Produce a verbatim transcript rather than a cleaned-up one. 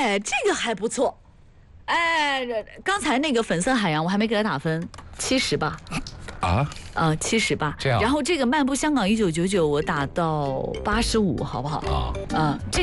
哎，这个还不错。哎，刚才那个粉色海洋我还没给他打分，七十吧。 啊？ 呃，七十吧。 这样。 然后这个漫步香港一九九九我打到八十五，好不好？ 啊。 嗯，这。